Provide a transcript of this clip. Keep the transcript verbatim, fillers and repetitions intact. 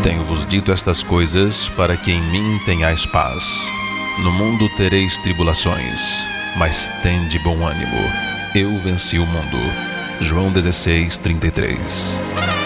Tenho-vos dito estas coisas para que em mim tenhais paz. No mundo tereis tribulações, mas tende bom ânimo. Eu venci o mundo. João dezesseis, trinta e três.